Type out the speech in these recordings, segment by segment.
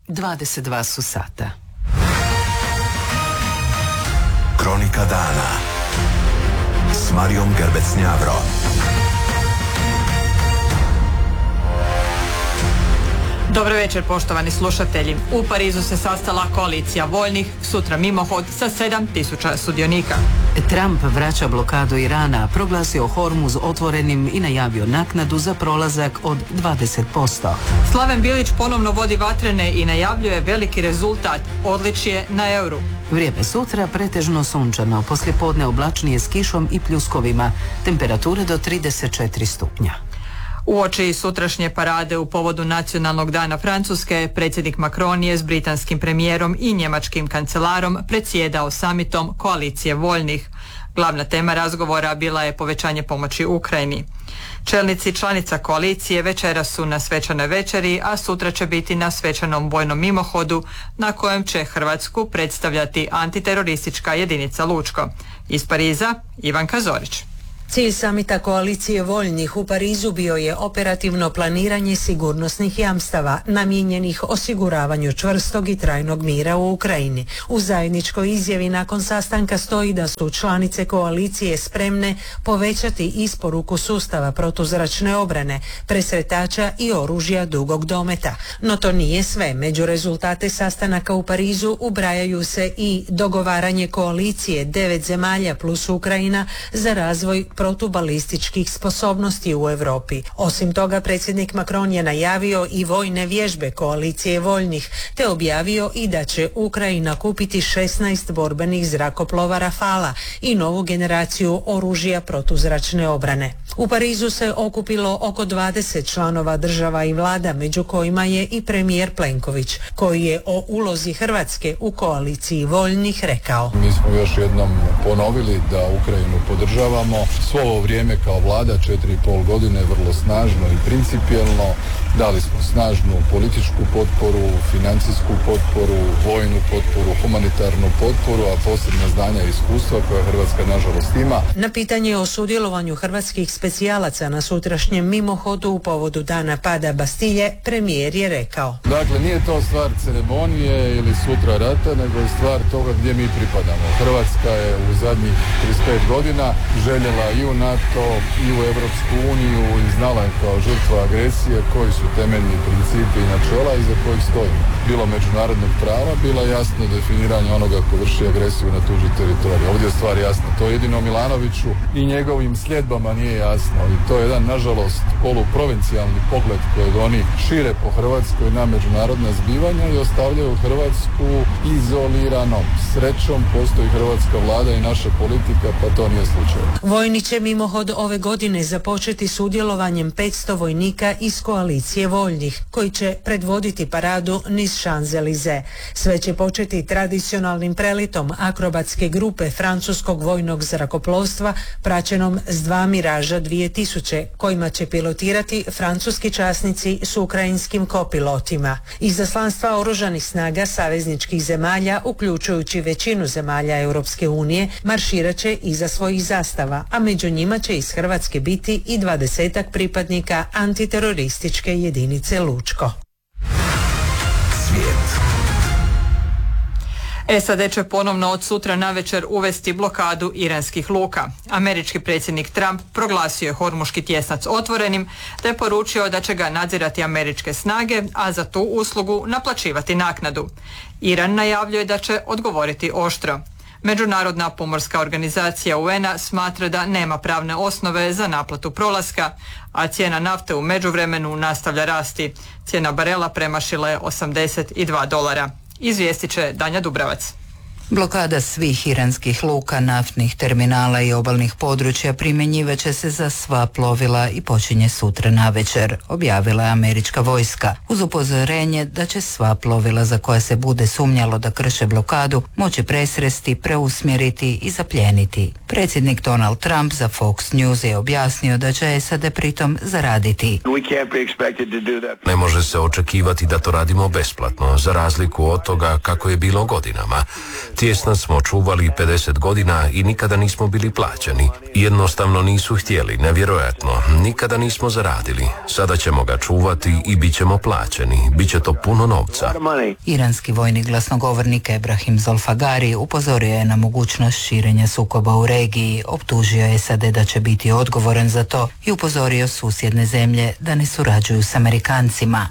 22 su sata. Kronika dana s Marijom Gerbec-Njavro. Dobro večer, poštovani slušatelji. U Parizu se sastala koalicija voljnih, sutra mimohod sa 7.000 sudionika. Trump vraća blokadu Irana, proglasio Hormuz otvorenim i najavio naknadu za prolazak od 20%. Slaven Bilić ponovno vodi vatrene i najavljuje veliki rezultat, odličje na euru. Vrijeme sutra pretežno sunčano, poslijepodne oblačnije s kišom i pljuskovima, temperature do 34 stupnja. Uoči sutrašnje parade u povodu Nacionalnog dana Francuske, predsjednik Macron je s britanskim premijerom i njemačkim kancelarom predsjedao samitom koalicije voljnih. Glavna tema razgovora bila je povećanje pomoći Ukrajini. Čelnici članica koalicije večeras su na svečanoj večeri, a sutra će biti na svečanom vojnom mimohodu na kojem će Hrvatsku predstavljati antiteroristička jedinica Lučko. Iz Pariza, Ivanka Zorić. Cilj samita koalicije voljnih u Parizu bio je operativno planiranje sigurnosnih jamstava namijenjenih osiguravanju čvrstog i trajnog mira u Ukrajini. U zajedničkoj izjavi nakon sastanka stoji da su članice koalicije spremne povećati isporuku sustava protuzračne obrane, presretača i oružja dugog dometa. No to nije sve. Među rezultate sastanaka u Parizu ubrajaju se i dogovaranje koalicije 9 zemalja plus Ukrajina za razvoj protubalističkih sposobnosti u Europi. Osim toga, predsjednik Macron je najavio i vojne vježbe koalicije voljnih, te objavio i da će Ukrajina kupiti 16 borbenih zrakoplova Rafala i novu generaciju oružja protuzračne obrane. U Parizu se okupilo oko 20 članova država i vlada, među kojima je i premijer Plenković, koji je o ulozi Hrvatske u koaliciji voljnih rekao: Mi smo još jednom ponovili da Ukrajinu podržavamo. Svo ovo vrijeme kao vlada 4,5 godine vrlo snažno i principijelno dali smo snažnu političku potporu, financijsku potporu, vojnu potporu, humanitarnu potporu, a posebno znanja i iskustva koja Hrvatska nažalost ima. Na pitanje o sudjelovanju hrvatskih specijalaca na sutrašnjem mimohodu u povodu dana pada Bastilje, premijer je rekao: Dakle, nije to stvar ceremonije ili sutra rata, nego je stvar toga gdje mi pripadamo. Hrvatska je u zadnjih 35 godina željela i u NATO i u Europsku uniju i znala je kao žrtva agresije koji su temeljni principi i načela iza kojih stojimo. Bilo međunarodnog prava, bilo jasno definiranje onoga ko vrši agresiju na tuđi teritorij. Ovdje je stvar jasna. To jedino Milanoviću i njegovim sljedbama nije jasno. I to je jedan, nažalost, poluprovincijalni pogled kojeg oni šire po Hrvatskoj na međunarodna zbivanja i ostavljaju Hrvatsku izoliranom. Srećom postoji hrvatska vlada i naša politika, pa to nije slučaj. Vojni će mimohod ove godine započeti sudjelovanjem 500 vojnika iz koalicije voljnih, koji će predvoditi paradu niz Champs-Élysées. Sve će početi tradicionalnim preletom akrobatske grupe francuskog vojnog zrakoplovstva praćenom s 2 Miraža 2000, kojima će pilotirati francuski časnici s ukrajinskim kopilotima. Izaslanstva oružanih snaga savezničkih zemalja, uključujući većinu zemalja Europske unije, marširat će iza svojih zastava, a među njima će iz Hrvatske biti i 20-ak pripadnika antiterorističke jedinice Lučko. Svijet. SAD će ponovno od sutra navečer uvesti blokadu iranskih luka. Američki predsjednik Trump proglasio je Hormuški tjesnac otvorenim, te poručio da će ga nadzirati američke snage, a za tu uslugu naplaćivati naknadu. Iran najavljuje da će odgovoriti oštro. Međunarodna pomorska organizacija UN-a smatra da nema pravne osnove za naplatu prolaska, a cijena nafte u međuvremenu nastavlja rasti. Cijena barela premašila je $82. Izvijestit će Danja Dubravac. Blokada svih iranskih luka, naftnih terminala i obalnih područja primjenjivat će se za sva plovila i počinje sutra navečer, objavila je američka vojska, uz upozorenje da će sva plovila za koja se bude sumnjalo da krše blokadu moći presresti, preusmjeriti i zapljeniti. Predsjednik Donald Trump za Fox News je objasnio da će SAD pritom zaraditi. Ne može se očekivati da to radimo besplatno, za razliku od toga kako je bilo godinama. Tjesnac smo čuvali 50 godina i nikada nismo bili plaćeni. Jednostavno nisu htjeli, nevjerojatno. Nikada nismo zaradili. Sada ćemo ga čuvati i bit ćemo plaćeni. Biće to puno novca. Iranski vojni glasnogovornik Ebrahim Zolfagari upozorio je na mogućnost širenja sukoba u regiji, optužio je SAD da će biti odgovoran za to i upozorio susjedne zemlje da ne surađuju s Amerikancima.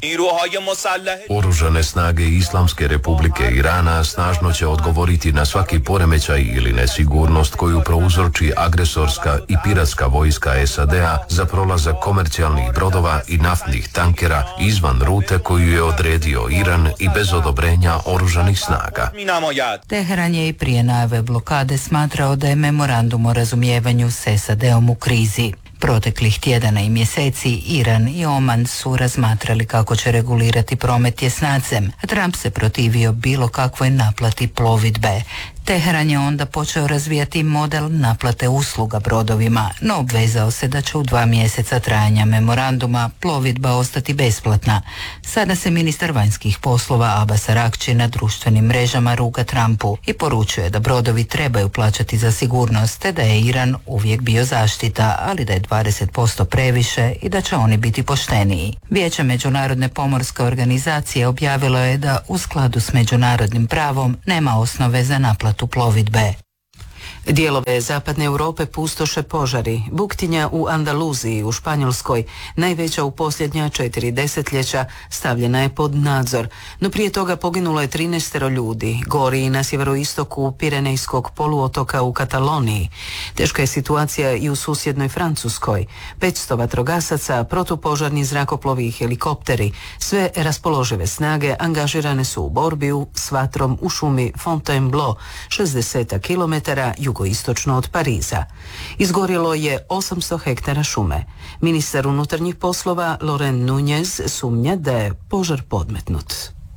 Oružane snage Islamske republike Irana snažno će odgovoriti na svaki poremećaj ili nesigurnost koju prouzroči agresorska i piratska vojska SAD-a za prolazak komercijalnih brodova i naftnih tankera izvan rute koju je odredio Iran i bez odobrenja oružanih snaga. Teheran je i prije najave blokade smatrao da je memorandum o razumijevanju s SAD-om u krizi. Proteklih tjedana i mjeseci Iran i Oman su razmatrali kako će regulirati promet tjesnacem, a Trump se protivio bilo kakvoj naplati plovidbe. Teheran je onda počeo razvijati model naplate usluga brodovima, no obvezao se da će u 2 mjeseca trajanja memoranduma plovidba ostati besplatna. Sada se ministar vanjskih poslova Abbas Araghchi na društvenim mrežama ruga Trumpu i poručuje da brodovi trebaju plaćati za sigurnost, te da je Iran uvijek bio zaštita, ali da je 20% previše i da će oni biti pošteniji. Vijeće Međunarodne pomorske organizacije objavilo je da u skladu s međunarodnim pravom nema osnove za naplatu plovidbe. Dijelove zapadne Europe pustoše požari. Buktinja u Andaluziji u Španjolskoj, najveća u posljednja 4 desetljeća, stavljena je pod nadzor. No prije toga poginulo je 13 ljudi. Gori i na sjeveroistoku Pirenejskog poluotoka u Kataloniji. Teška je situacija i u susjednoj Francuskoj. 500 vatrogasaca, protupožarni zrakoplovi i helikopteri. Sve raspoložive snage angažirane su u borbi s vatrom u šumi Fontainebleau, 60 km jugoistočno od Pariza. Izgorjelo je 800 hektara šume. Ministar unutarnjih poslova Laurent Nunez sumnja da je požar podmetnut.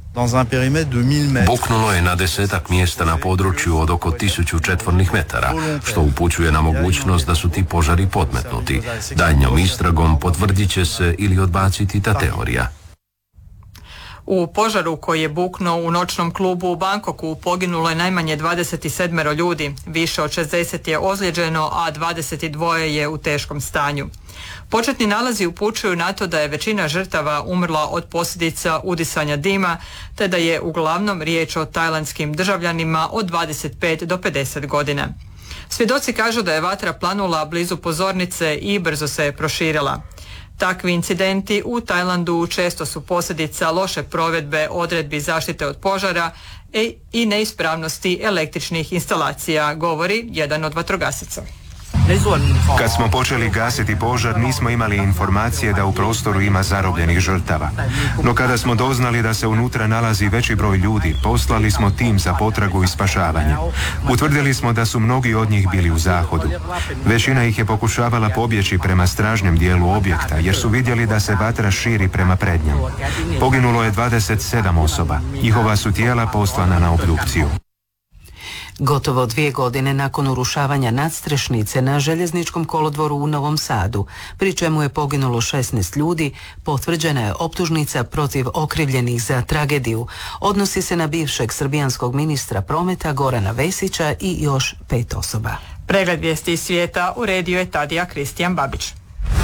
Buknulo je na 10 mjesta na području od oko 1000 četvornih metara, što upućuje na mogućnost da su ti požari podmetnuti. Daljnjom istragom potvrdit će se ili odbaciti ta teorija. U požaru koji je buknuo u noćnom klubu u Bangkoku poginulo je najmanje 27 ljudi, više od 60 je ozlijeđeno, a 22 je u teškom stanju. Početni nalazi upućuju na to da je većina žrtava umrla od posljedica udisanja dima, te da je uglavnom riječ o tajlandskim državljanima od 25 do 50 godina. Svjedoci kažu da je vatra planula blizu pozornice i brzo se je proširila. Takvi incidenti u Tajlandu često su posljedica loše provedbe odredbi zaštite od požara i neispravnosti električnih instalacija, govori jedan od vatrogasaca. Kad smo počeli gasiti požar, nismo imali informacije da u prostoru ima zarobljenih žrtava. No kada smo doznali da se unutra nalazi veći broj ljudi, poslali smo tim za potragu i spašavanje. Utvrdili smo da su mnogi od njih bili u zahodu. Većina ih je pokušavala pobjeći prema stražnjem dijelu objekta, jer su vidjeli da se vatra širi prema prednjem. Poginulo je 27 osoba. Njihova su tijela poslana na obdukciju. Gotovo 2 godine nakon urušavanja nadstrešnice na željezničkom kolodvoru u Novom Sadu, pri čemu je poginulo 16 ljudi, potvrđena je optužnica protiv okrivljenih za tragediju. Odnosi se na bivšeg srbijanskog ministra prometa Gorana Vesića i još 5 osoba. Pregled vijesti iz svijeta uredio je Tadija Kristijan Babić.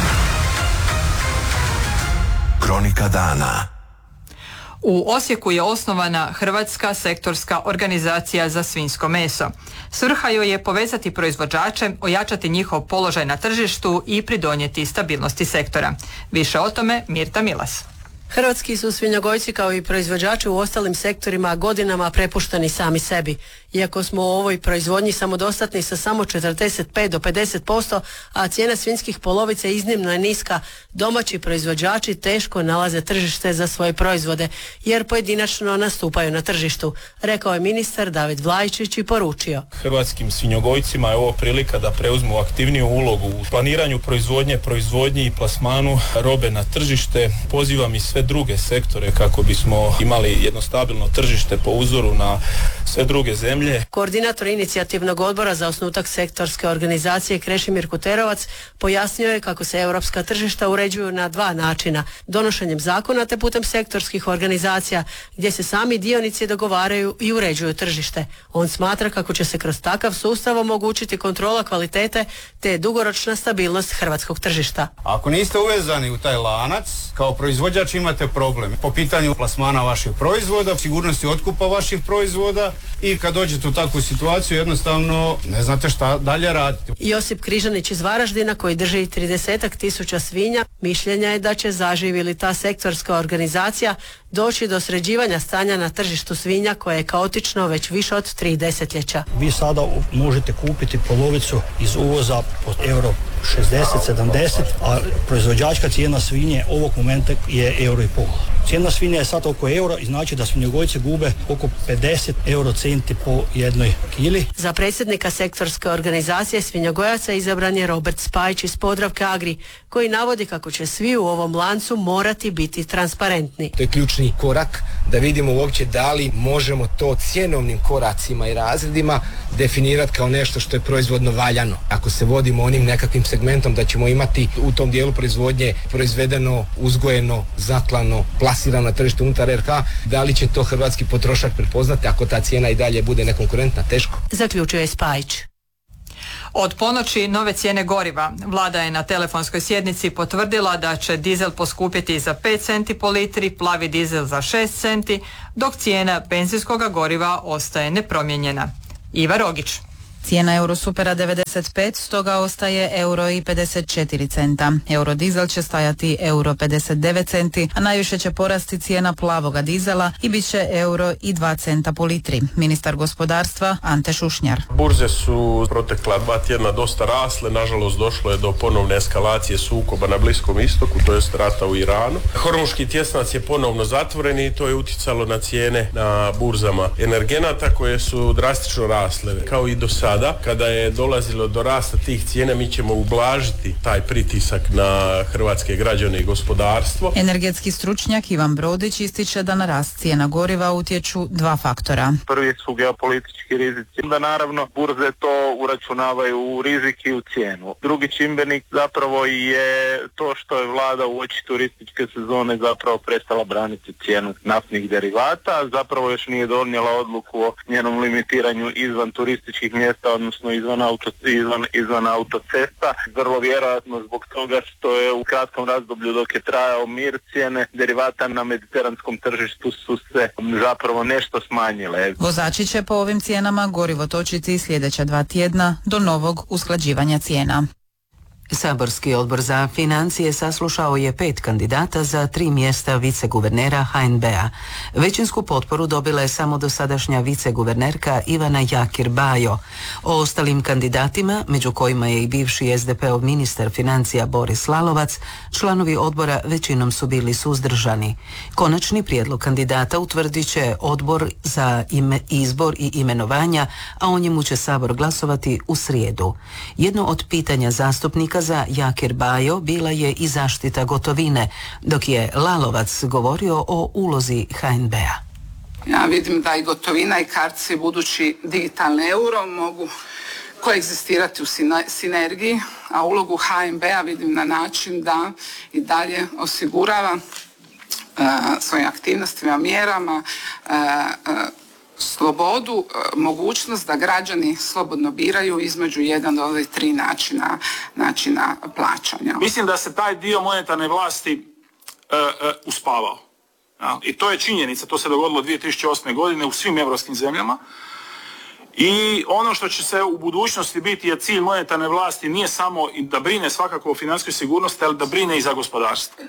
Kronika dana. U Osijeku je osnovana Hrvatska sektorska organizacija za svinjsko meso. Svrha joj je povezati proizvođače, ojačati njihov položaj na tržištu i pridonijeti stabilnosti sektora. Više o tome Mirta Milas. Hrvatski su svinjogojci kao i proizvođači u ostalim sektorima godinama prepušteni sami sebi. Iako smo u ovoj proizvodnji samodostatni sa samo 45 do 50%, a cijena svinjskih polovica iznimno je niska, domaći proizvođači teško nalaze tržište za svoje proizvode, jer pojedinačno nastupaju na tržištu, rekao je ministar David Vlajčić i poručio. Hrvatskim svinjogojcima je ovo prilika da preuzmu aktivniju ulogu u planiranju proizvodnji i plasmanu robe na tržište. Pozivam i sve sve druge sektore kako bismo imali jedno stabilno tržište po uzoru na sve druge zemlje. Koordinator inicijativnog odbora za osnutak sektorske organizacije Krešimir Kuterovac pojasnio je kako se europska tržišta uređuju na dva načina, donošenjem zakona te putem sektorskih organizacija gdje se sami dionici dogovaraju i uređuju tržište. On smatra kako će se kroz takav sustav omogućiti kontrola kvalitete te dugoročna stabilnost hrvatskog tržišta. Ako niste uvezani u taj lanac, kao proizvođač imate problem po pitanju plasmana vaših proizvoda, sigurnosti otkupa vaših proizvoda i kad dođete u takvu situaciju jednostavno ne znate šta dalje raditi. Josip Križanić iz Varaždina koji drži 30.000 svinja mišljenja je da će zaživi li ta sektorska organizacija doći do sređivanja stanja na tržištu svinja koje je kaotično već više od 3 desetljeća. Vi sada možete kupiti polovicu iz uvoza po euro 60-70, a proizvođačka cijena svinje ovog momenta je euro i pol. Cijena svinja je sad oko euro i znači da svinjogojci gube oko 50 eurocenti po jednoj kili. Za predsjednika sektorske organizacije svinjogojaca izabran je Robert Spajić iz Podravke Agri, koji navodi kako će svi u ovom lancu morati biti transparentni. To je ključni korak da vidimo uopće da li možemo to cjenovnim koracima i razredima definirati kao nešto što je proizvodno valjano. Ako se vodimo onim nekakvim segmentom da ćemo imati u tom dijelu proizvodnje proizvedeno, uzgojeno, zaklano, plasirano na tržište unutar RH, da li će to hrvatski potrošač prepoznati ako ta cijena i dalje bude nekonkurentna? Teško. Zaključuje Spajić. Od ponoći nove cijene goriva. Vlada je na telefonskoj sjednici potvrdila da će dizel poskupiti za 5 centi po litri, plavi dizel za 6 centi, dok cijena benzinskog goriva ostaje nepromijenjena. Iva Rogić. Cijena Eurosupera 95, stoga ostaje euro i 54 centa. Eurodizel će stajati euro 59 centi, a najviše će porasti cijena plavoga dizela i bit će euro i 2 centa po litri. Ministar gospodarstva Ante Šušnjar. Burze su protekla 2 tjedna dosta rasle, nažalost došlo je do ponovne eskalacije sukoba na Bliskom istoku, to jest rata u Iranu. Hormuški tjesnac je ponovno zatvoren i to je utjecalo na cijene na burzama energenata koje su drastično rasle, kao i do sada. Kada je dolazilo do rasta tih cijena, mi ćemo ublažiti taj pritisak na hrvatske građane i gospodarstvo. Energetski stručnjak Ivan Brodić ističe da na rast cijena goriva utječu dva faktora. Prvi su geopolitički rizici, da naravno burze to uračunavaju u rizik i u cijenu. Drugi čimbenik zapravo je to što je vlada u oči turističke sezone zapravo prestala braniti cijenu naftnih derivata, zapravo još nije donijela odluku o njenom limitiranju izvan turističkih mjesta, odnosno izvan autocesta. Vrlo vjerojatno zbog toga što je u kratkom razdoblju dok je trajao mir, cijene derivata na mediteranskom tržištu su se zapravo nešto smanjile. Vozači će po ovim cijenama gorivo točiti sljedeća 2 tjedna do novog usklađivanja cijena. Saborski odbor za financije saslušao je 5 kandidata za 3 mjesta viceguvernera HNB-a. Većinsku potporu dobila je samo dosadašnja viceguvernerka Ivana Jakir Bajo. O ostalim kandidatima, među kojima je i bivši SDP-ov ministar financija Boris Lalovac, članovi odbora većinom su bili suzdržani. Konačni prijedlog kandidata utvrdit će odbor za izbor i imenovanja, a o njemu će Sabor glasovati u srijedu. Jedno od pitanja zastupnika za Jakir Bajo bila je i zaštita gotovine, dok je Lalovac govorio o ulozi HNB-a. Ja vidim da i gotovina i kartice budući digitalni euro mogu koegzistirati u sinergiji, a ulogu HNB-a vidim na način da i dalje osigurava svojim aktivnostima, mjerama, slobodu, mogućnost da građani slobodno biraju između jedan od ovih 3 načina plaćanja. Mislim da se taj dio monetarne vlasti uspavao. Ja, i to je činjenica, to se dogodilo 2008. godine u svim europskim zemljama. I ono što će se u budućnosti biti je cilj monetarne vlasti nije samo da brine svakako o financijskoj sigurnosti, ali da brine i za gospodarstvo.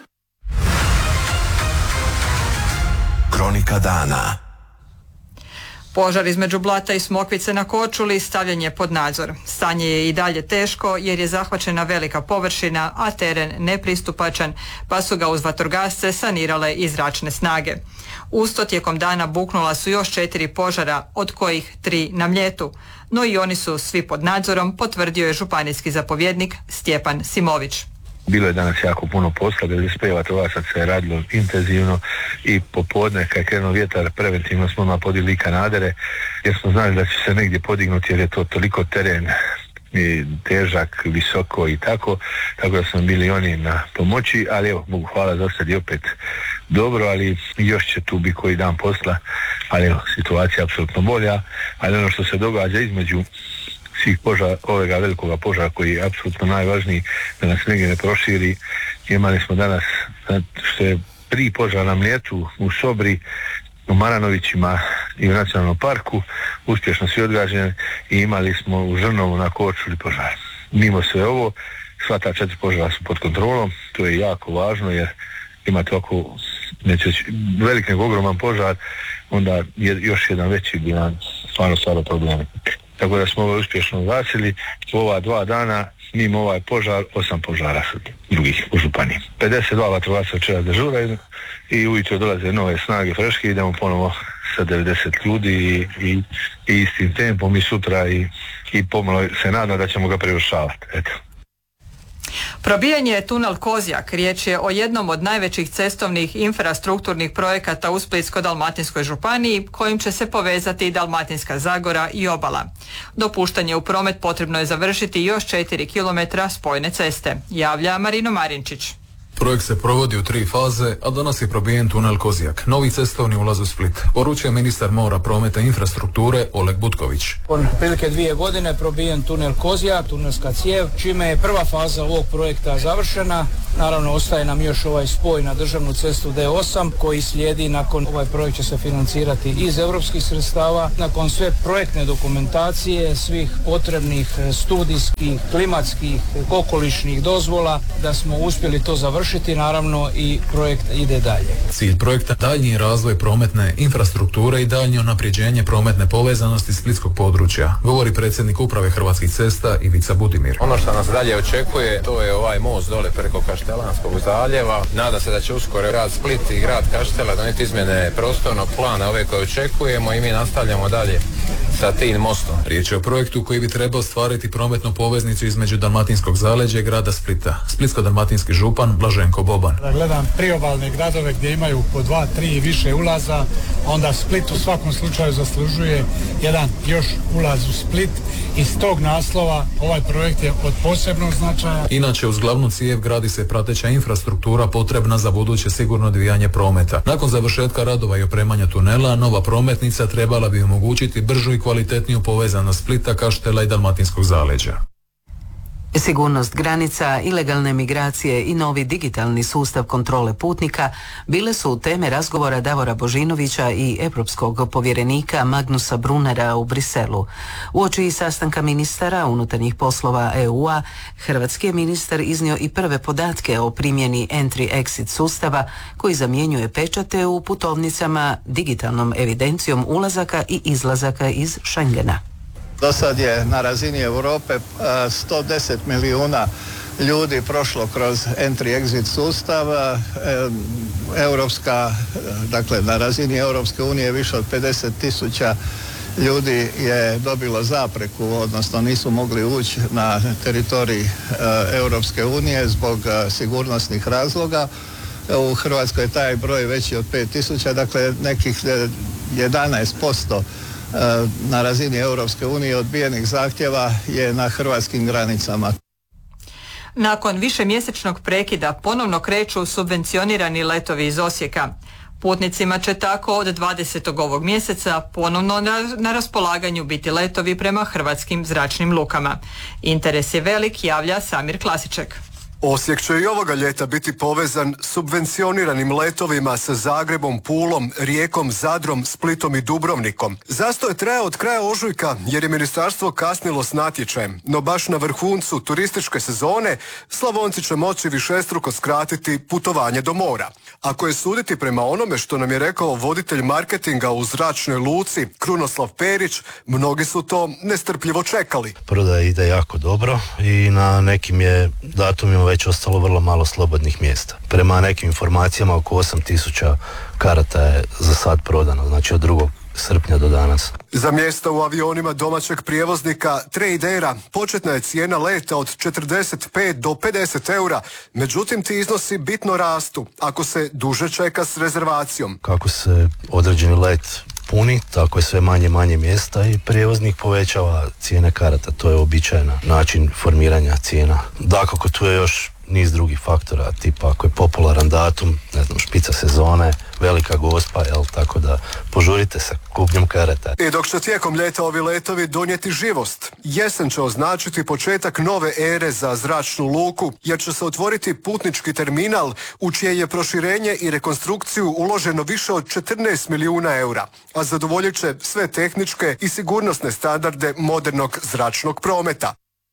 Kronika dana. Požar između Blata i Smokvice na Korčuli stavljen je pod nadzor. Stanje je i dalje teško jer je zahvaćena velika površina, a teren nepristupačan, pa su ga uz vatrogasce sanirale i zračne snage. Usto tijekom dana buknula su još 4 požara, od kojih 3 na Mljetu, no i oni su svi pod nadzorom, potvrdio je županijski zapovjednik Stjepan Simović. Bilo je danas jako puno posla, 95 vatrogasaca je radilo intenzivno i popodne kad je krenuo vjetar preventivno smo odmah podigli kanadere jer smo znali da će se negdje podignuti jer je to toliko teren i težak, visoko i tako da smo bili oni na pomoći, ali evo, Bogu hvala, za sad je opet dobro, ali još će tu biti koji dan posla, ali evo, situacija je apsolutno bolja, ali ono što se događa između svih požara, ovega velikoga požara koji je apsolutno najvažniji da nas negdje ne proširi. Imali smo danas što je prvi požar na Mljetu, u Sobri, u Maranovićima i u Nacionalnom parku, uspješno svi odgađeni, i imali smo u Žrnovu na Korčuli požar. Mimo sve ovo, sva ta 4 požara su pod kontrolom, to je jako važno jer imate oko, neće velik nego ogroman požar, onda je još jedan veći bilan stvarno problemi. Tako da smo ovo uspješno ugasili. U ova 2 dana, mimo ovaj požar, 8 požara su drugih u županiji. 52 vatrogasca večeras dežuraju i ujutro dolaze nove snage freške, idemo ponovo sa 90 ljudi i istim tempom i sutra i pomalo se nadam da ćemo ga prevršavati. Eto. Probijanje je tunel Kozjak. Riječ je o jednom od najvećih cestovnih infrastrukturnih projekata u Splitsko-dalmatinskoj županiji kojim će se povezati i Dalmatinska zagora i obala. Dopuštanje u promet potrebno je završiti još 4 km spojne ceste, javlja Marino Marinčić. Projekt se provodi u 3 faze, a danas je probijen tunel Kozjak, novi cestovni ulaz u Split. Poručuje ministar mora, prometa i infrastrukture Oleg Butković. Otprilike 2 godine probijen tunel Kozjak, tunelska cijev, čime je prva faza ovog projekta završena. Naravno, ostaje nam još ovaj spoj na državnu cestu D8 koji slijedi nakon, ovaj projekt će se financirati iz europskih sredstava. Nakon sve projektne dokumentacije, svih potrebnih studijskih, klimatskih, okolišnih dozvola, da smo uspjeli to završiti, naravno i projekt ide dalje. Cilj projekta daljnji razvoj prometne infrastrukture i daljnje unapređenje prometne povezanosti splitskog područja, govori predsjednik uprave Hrvatskih cesta Ivica Budimir. Ono što nas dalje očekuje, to je ovaj most dole preko Kaštelanskog zaljeva. Nadam se da će uskoro grad Split i grad Kaštela donijeti izmjene prostornog plana ove koje očekujemo i mi nastavljamo dalje sa tim mostom. Riječ je o projektu koji bi trebao stvariti prometnu poveznicu između Dalmatinskog zaleđa i grada Splita. Splitsko-dalmatinski župan Blaženko Boban. Da gledam priobalne gradove gdje imaju po 2, 3 i više ulaza, onda Split u svakom slučaju zaslužuje jedan još ulaz u Split. Iz tog naslova ovaj projekt je od posebnog značaja. Inače, uz glavnu cijev gradi se prateća infrastruktura potrebna za buduće sigurno odvijanje prometa. Nakon završetka radova i opremanja tunela, nova prometnica trebala bi omogućiti bržu i kvalitetniju povezanost Splita, Kaštela i Dalmatinskog zaleđa. Sigurnost granica, ilegalne migracije i novi digitalni sustav kontrole putnika bile su teme razgovora Davora Božinovića i europskog povjerenika Magnusa Brunera u Briselu. Uoči sastanka ministara unutarnjih poslova EU-a, hrvatski je ministar iznio i prve podatke o primjeni Entry-Exit sustava koji zamjenjuje pečate u putovnicama digitalnom evidencijom ulazaka i izlazaka iz Schengena. Do sad je na razini Europe 110 milijuna ljudi prošlo kroz Entry-Exit sustav. Dakle, na razini Europske unije više od 50.000 ljudi je dobilo zapreku, odnosno nisu mogli ući na teritorij Europske unije zbog sigurnosnih razloga. U Hrvatskoj je taj broj veći od 5.000, dakle nekih 11% na razini Europske unije odbijenih zahtjeva je na hrvatskim granicama. Nakon višemjesečnog prekida ponovno kreću subvencionirani letovi iz Osijeka. Putnicima će tako od 20. ovog mjeseca ponovno na raspolaganju biti letovi prema hrvatskim zračnim lukama. Interes je velik, javlja Samir Klasiček. Osijek će i ovoga ljeta biti povezan subvencioniranim letovima sa Zagrebom, Pulom, Rijekom, Zadrom, Splitom i Dubrovnikom. Zastoj traje od kraja ožujka jer je ministarstvo kasnilo s natječajem, no baš na vrhuncu turističke sezone Slavonci će moći višestruko skratiti putovanje do mora. Ako je suditi prema onome što nam je rekao voditelj marketinga u zračnoj luci Krunoslav Perić, mnogi su to nestrpljivo čekali. Prodaja ide jako dobro i na nekim je datumima već ostalo vrlo malo slobodnih mjesta. Prema nekim informacijama oko 8.000 karata je za sad prodano, znači od 2. srpnja do danas. Za mjesta u avionima domaćeg prijevoznika Tradera početna je cijena leta od 45 do 50 eura, međutim ti iznosi bitno rastu ako se duže čeka s rezervacijom. Kako se određeni let puni, tako je sve manje mjesta i prijevoznik povećava cijene karata. To je uobičajen način formiranja cijena. Dakako tu je još niz drugih faktora, tipa ako je popularan datum, ne znam, špica sezone, velika gospa, tako da požurite sa kupnjom karata. I dok će tijekom ljeta ovi letovi donijeti živost, jesen će označiti početak nove ere za zračnu luku, jer će se otvoriti putnički terminal u čije je proširenje i rekonstrukciju uloženo više od 14 milijuna eura, a zadovoljit će sve tehničke i sigurnosne standarde modernog zračnog prometa.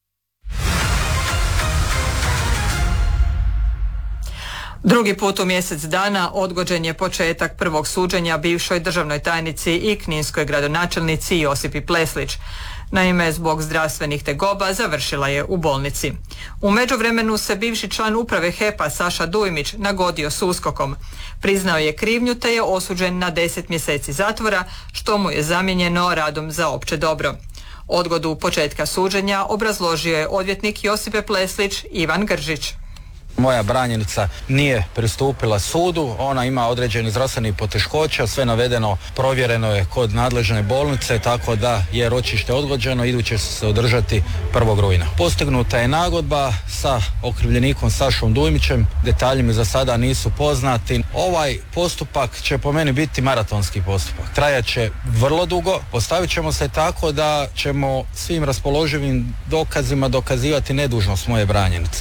Drugi put u mjesec dana odgođen je početak prvog suđenja bivšoj državnoj tajnici i kninskoj gradonačelnici Josipi Pleslić. Naime, zbog zdravstvenih tegoba završila je u bolnici. U međuvremenu se bivši član uprave HEP-a Saša Dujmić nagodio s USKOK-om. Priznao je krivnju te je osuđen na 10 mjeseci zatvora, što mu je zamijenjeno radom za opće dobro. Odgodu početka suđenja obrazložio je odvjetnik Josipe Pleslić Ivan Gržić. Moja branjenica nije pristupila sudu, ona ima određeni zdravstveni poteškoća, sve navedeno provjereno je kod nadležne bolnice, tako da je ročište odgođeno, iduće se održati 1. rujna. Postignuta je nagodba sa okrivljenikom Sašom Dujmićem, detalji mi za sada nisu poznati. Ovaj postupak će po meni biti maratonski postupak, trajat će vrlo dugo, postavit ćemo se tako da ćemo svim raspoloživim dokazima dokazivati nedužnost moje branjenice.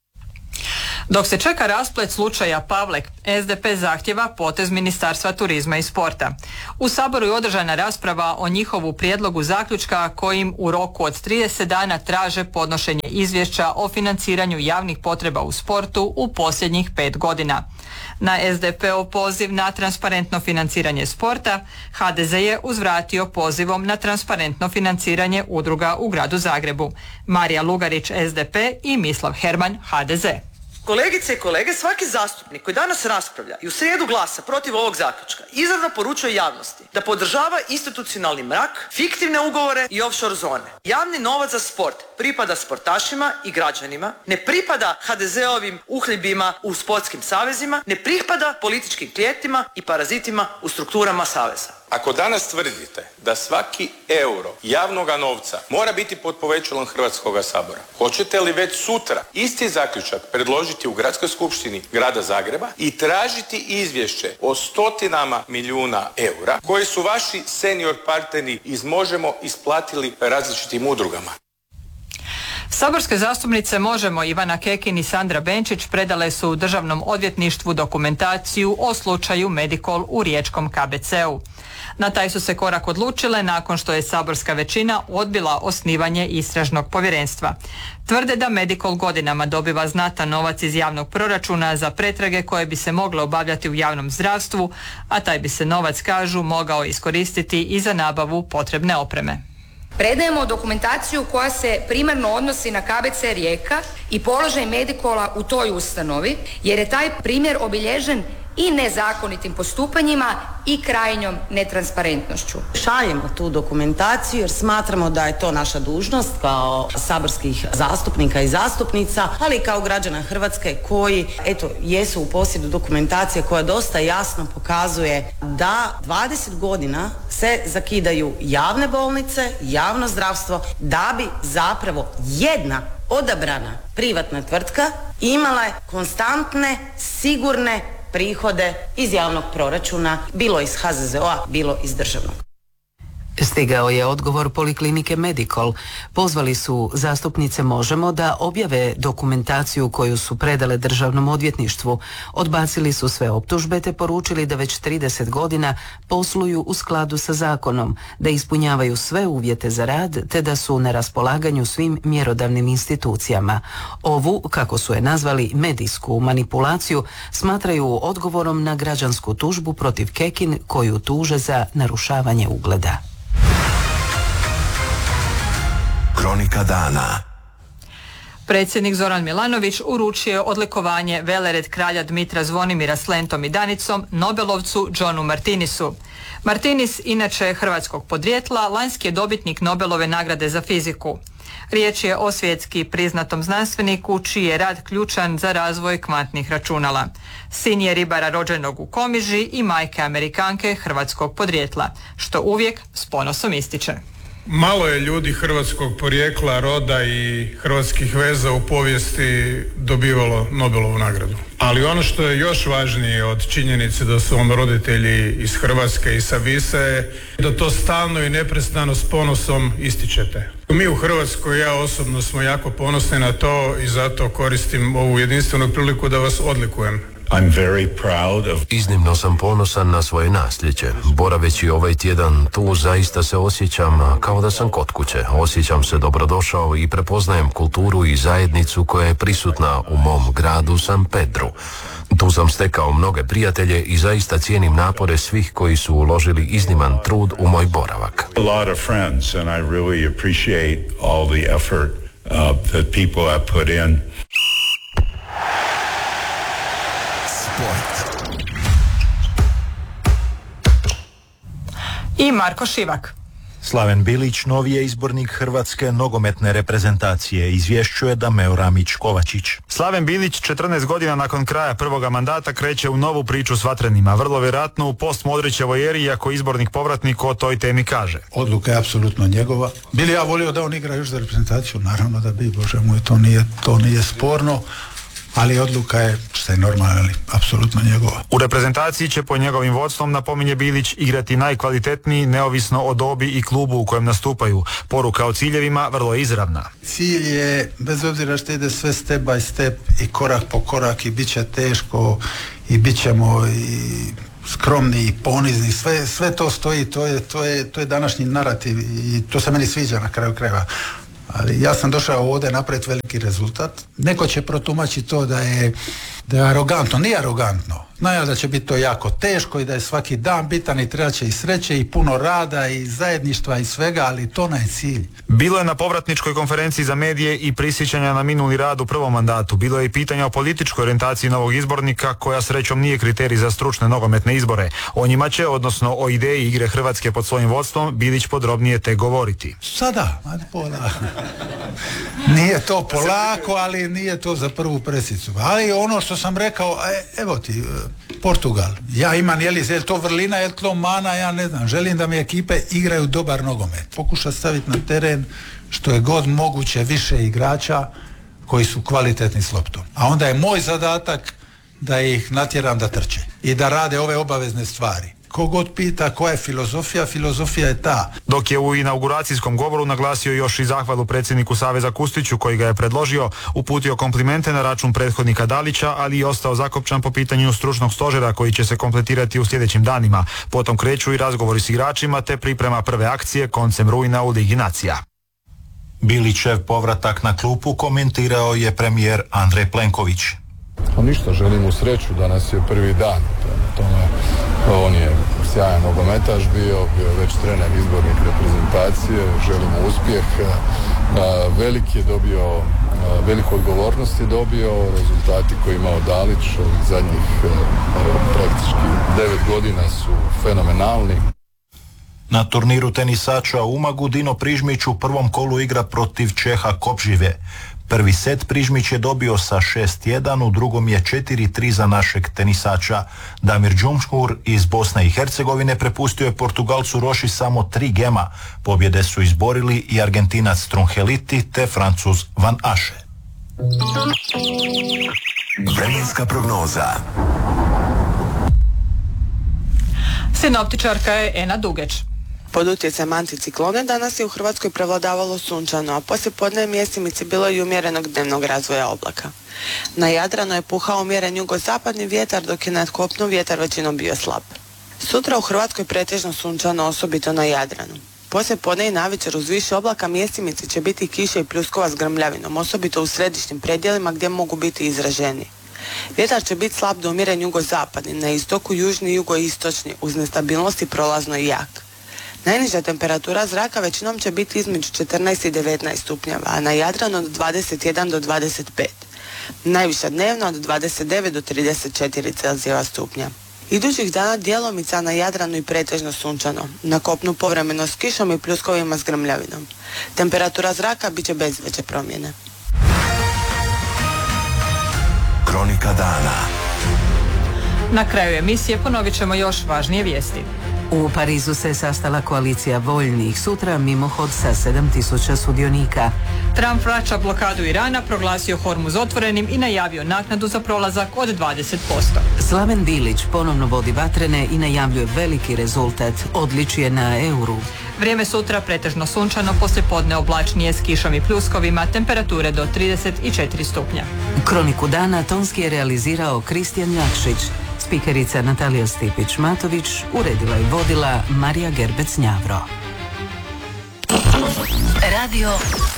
Dok se čeka rasplet slučaja Pavlek, SDP zahtjeva potez Ministarstva turizma i sporta. U Saboru je održana rasprava o njihovu prijedlogu zaključka kojim u roku od 30 dana traže podnošenje izvješća o financiranju javnih potreba u sportu u posljednjih 5 godina. Na SDP-ov poziv na transparentno financiranje sporta, HDZ je uzvratio pozivom na transparentno financiranje udruga u gradu Zagrebu. Marija Lugarić, SDP i Mislav Herman, HDZ. Kolegice i kolege, svaki zastupnik koji danas raspravlja i u srijedu glasa protiv ovog zaključka izravno poručuje javnosti da podržava institucionalni mrak, fiktivne ugovore i offshore zone. Javni novac za sport pripada sportašima i građanima, ne pripada HDZ-ovim uhljebima u sportskim savezima, ne pripada političkim klijentima i parazitima u strukturama saveza. Ako danas tvrdite da svaki euro javnoga novca mora biti pod povećalom Hrvatskoga sabora, hoćete li već sutra isti zaključak predložiti u Gradskoj skupštini Grada Zagreba i tražiti izvješće o stotinama milijuna eura koji su vaši senior partneri iz Možemo isplatili različitim udrugama? Saborske zastupnice Možemo Ivana Kekin i Sandra Benčić predale su u Državnom odvjetništvu dokumentaciju o slučaju Medikol u riječkom KBC-u. Na taj su se korak odlučile nakon što je saborska većina odbila osnivanje istražnog povjerenstva. Tvrde da Medikol godinama dobiva znatan novac iz javnog proračuna za pretrage koje bi se mogle obavljati u javnom zdravstvu, a taj bi se novac, kažu, mogao iskoristiti i za nabavu potrebne opreme. Predajemo dokumentaciju koja se primarno odnosi na KBC Rijeka i položaj Medikola u toj ustanovi, jer je taj primjer obilježen i nezakonitim postupanjima i krajnjom netransparentnošću. Šaljemo tu dokumentaciju jer smatramo da je to naša dužnost kao saborskih zastupnika i zastupnica, ali i kao građana Hrvatske koji, jesu u posjedu dokumentacije koja dosta jasno pokazuje da 20 godina se zakidaju javne bolnice, javno zdravstvo, da bi zapravo jedna odabrana privatna tvrtka imala konstantne, sigurne prihode iz javnog proračuna, bilo iz HZZO-a, bilo iz državnog. Stigao je odgovor Poliklinike Medikol. Pozvali su zastupnice Možemo da objave dokumentaciju koju su predale Državnom odvjetništvu. Odbacili su sve optužbe te poručili da već 30 godina posluju u skladu sa zakonom, da ispunjavaju sve uvjete za rad te da su na raspolaganju svim mjerodavnim institucijama. Ovu, kako su je nazvali, medijsku manipulaciju smatraju odgovorom na građansku tužbu protiv Kekin koju tuže za narušavanje ugleda. Kronika dana. Predsjednik Zoran Milanović uručio je odlikovanje Velered kralja Dmitra Zvonimira s lentom i Danicom Nobelovcu Johnu Martinisu. Martinis, inače hrvatskog podrijetla, lanjski je dobitnik Nobelove nagrade za fiziku. Riječ je o svjetski priznatom znanstveniku čiji je rad ključan za razvoj kvantnih računala. Sin je ribara rođenog u Komiži i majke Amerikanke hrvatskog podrijetla, što uvijek s ponosom ističe. Malo je ljudi hrvatskog porijekla, roda i hrvatskih veza u povijesti dobivalo Nobelovu nagradu. Ali ono što je još važnije od činjenice da su vam roditelji iz Hrvatske i sa Visa je da to stalno i neprestano s ponosom ističete. Mi u Hrvatskoj, ja osobno, smo jako ponosni na to i zato koristim ovu jedinstvenu priliku da vas odlikujem. I'm very proud of... Iznimno sam ponosan na svoje nasljeđe. Boraveći ovaj tjedan tu zaista se osjećam kao da sam kod kuće. Osjećam se dobrodošao i prepoznajem kulturu i zajednicu koja je prisutna u mom gradu San Pedru. Tu sam stekao mnoge prijatelje i zaista cijenim napore svih koji su uložili izniman trud u moj boravak. A lot of friends and I really appreciate all the effort that people have put in. I Marko Šivak. Slaven Bilić, novi je izbornik hrvatske nogometne reprezentacije, izvješćuje Dameo Ramić-Kovačić. Slaven Bilić 14 godina nakon kraja prvoga mandata kreće u novu priču s vatrenima, vrlo vjerojatno u post-Modrićevoj eri, ako izbornik povratnik o toj temi kaže. Odluka je apsolutno njegova. Bili ja volio da on igra još za reprezentaciju? Naravno da bi, Bože moj, to nije sporno. Ali odluka je, što je normalno, ali apsolutno njegova. U reprezentaciji će po njegovim vodstvom, napominje Bilić, igrati najkvalitetniji neovisno o dobi i klubu u kojem nastupaju. Poruka o ciljevima vrlo je izravna. Cilj je, bez obzira što ide sve step by step i korak po korak i bit će teško i bit ćemo i skromni i ponizni, sve to stoji, to je današnji narativ i to se meni sviđa na kraju krajeva. Ali ja sam došao ovdje napraviti veliki rezultat. Neko će protumačiti to da je arogantno. Nije arogantno. Znaju da će biti to jako teško i da je svaki dan bitan i treba će i sreće i puno rada i zajedništva i svega, ali to ne je cilj. Bilo je na povratničkoj konferenciji za medije i prisjećanja na minuli rad u prvom mandatu. Bilo je i pitanja o političkoj orijentaciji novog izbornika, koja srećom nije kriterij za stručne nogometne izbore. O njima će, odnosno o ideji igre Hrvatske pod svojim vodstvom, Bilić podrobnije te govoriti. Sada, nije to polako, ali nije to za prvu presicu. Ali ono što sam rekao, evo ti, Portugal. Ja imam, je to vrlina, je to mana, ja ne znam. Želim da mi ekipe igraju dobar nogomet. Pokuša staviti na teren što je god moguće više igrača koji su kvalitetni s loptom. A onda je moj zadatak da ih natjeram da trče i da rade ove obavezne stvari. Kogod pita koja je filozofija je ta. Dok je u inauguracijskom govoru naglasio još i zahvalu predsjedniku Saveza Kustiću, koji ga je predložio, uputio komplimente na račun prethodnika Dalića, ali i ostao zakopčan po pitanju stručnog stožera koji će se kompletirati u sljedećim danima. Potom kreću i razgovori s igračima te priprema prve akcije koncem rujna u Ligi nacija. Bilićev povratak na klupu komentirao je premijer Andrej Plenković. Pa ništa, želim mu sreću, danas je prvi dan. Prema tome, on je sjajan nogometaš bio je već trener, izbornik reprezentacije, želim mu uspjeh. Velik je dobio, veliku odgovornost je dobio, rezultati koje je imao Dalić ovih zadnjih praktički 9 godina su fenomenalni. Na turniru tenisača u Umagu Dino Prižmić u prvom kolu igra protiv Čeha Kopžive. Prvi set Prižmić je dobio sa 6-1, u drugom je 4-3 za našeg tenisača. Damir Đumškur iz Bosne i Hercegovine prepustio je Portugalcu Roši samo 3 gema. Pobjede su izborili i Argentinac Trunheliti te Francuz Van Aše. Vremenska prognoza. Sinoptičarka je Ena Dugeć. Pod utjecajem anticiklone danas je u Hrvatskoj prevladavalo sunčano, a poslije podne mjesimice bilo i umjerenog dnevnog razvoja oblaka. Na Jadranu je puhao umjeren jugozapadni vjetar, dok je nad kopnom vjetar većinom bio slab. Sutra u Hrvatskoj pretežno sunčano, osobito na Jadranu. Poslije podne i navečer uz više oblaka mjesimice će biti kiše i pljuskova s grmljavinom, osobito u središnjim predjelima gdje mogu biti izraženi. Vjetar će biti slab do umjeren jugozapadni, na istoku južni i jugoistočni, uz nestabilnosti prolazno i jak. Najniža temperatura zraka većinom će biti između 14 i 19 stupnjeva, a na Jadranu od 21 do 25. Najviša dnevna od 29 do 34 Celzijeva stupnja. Idućih dana djelomica na Jadranu i pretežno sunčano. Na kopnu povremeno s kišom i pljuskovima s grmljavinom. Temperatura zraka bit će bez veće promjene. Kronika dana. Na kraju emisije ponovit ćemo još važnije vijesti. U Parizu se sastala koalicija voljnih, sutra mimohod sa 7000 sudionika. Trump vraća blokadu Irana, proglasio Hormuz otvorenim i najavio naknadu za prolazak od 20%. Slaven Bilić ponovno vodi vatrene i najavljuje veliki rezultat, odličje na euru. Vrijeme sutra pretežno sunčano, poslijepodne oblačnije s kišom i pljuskovima, temperature do 34 stupnja. Kroniku dana tonski je realizirao Kristijan Jakšić. Spikerica Natalija Stipić-Matović, uredila i vodila Marija Gerbec-Njavro. Radio